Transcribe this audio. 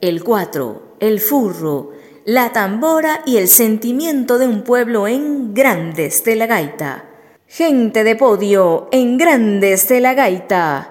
El 4, el furro, la tambora y el sentimiento de un pueblo en Grandes de la Gaita. Gente de podio, en Grandes de la Gaita.